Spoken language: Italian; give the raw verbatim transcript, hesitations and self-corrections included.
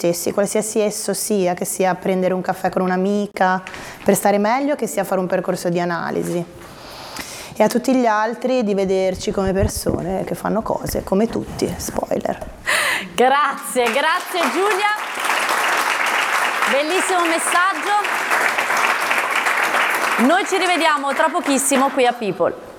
stessi, qualsiasi esso sia, che sia prendere un caffè con un'amica per stare meglio, che sia fare un percorso di analisi. E a tutti gli altri di vederci come persone che fanno cose, come tutti, spoiler. Grazie, grazie Giulia. Bellissimo messaggio. Noi ci rivediamo tra pochissimo qui a People.